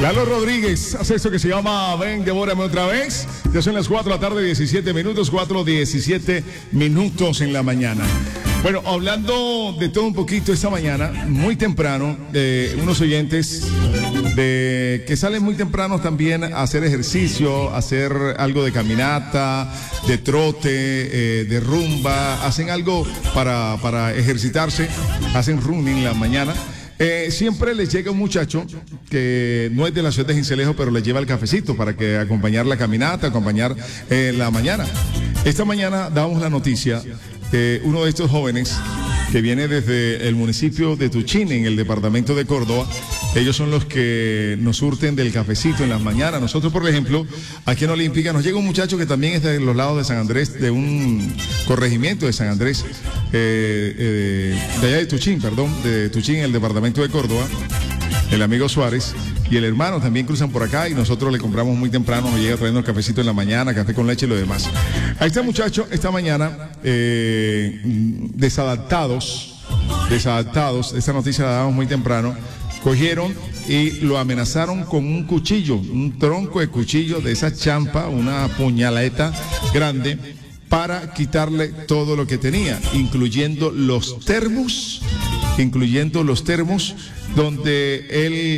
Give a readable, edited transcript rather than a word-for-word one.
Lalo Rodríguez hace esto que se llama Ven, devórame otra vez. Ya son las 4 de la tarde, 17 minutos, 4:17 en la mañana. Bueno, hablando de todo un poquito esta mañana, muy temprano, unos oyentes que salen muy temprano también a hacer ejercicio, a hacer algo de caminata, de trote, de rumba, hacen algo para ejercitarse, hacen running en la mañana. Siempre les llega un muchacho que no es de la ciudad de Sincelejo, pero les lleva el cafecito para que acompañar la caminata, acompañar la mañana. Esta mañana damos la noticia que uno de estos jóvenes que viene desde el municipio de Tuchín, en el departamento de Córdoba, ellos son los que nos surten del cafecito en las mañanas. Nosotros, por ejemplo, aquí en Olímpica nos llega un muchacho que también es de los lados de San Andrés, de un corregimiento de San Andrés, de allá de Tuchín, de Tuchín, en el departamento de Córdoba, el amigo Suárez y el hermano también cruzan por acá y nosotros le compramos muy temprano, nos llega trayendo el cafecito en la mañana, café con leche y lo demás. A este muchacho esta mañana, desadaptados, esta noticia la damos muy temprano, cogieron y lo amenazaron con un cuchillo, un tronco de cuchillo de esa champa, una puñaleta grande, para quitarle todo lo que tenía, incluyendo los termos donde él